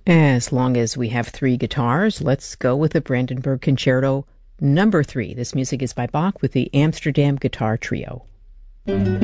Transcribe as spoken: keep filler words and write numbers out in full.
As long as we have three guitars, let's go with the Brandenburg Concerto number three. This music is by Bach with the Amsterdam Guitar Trio.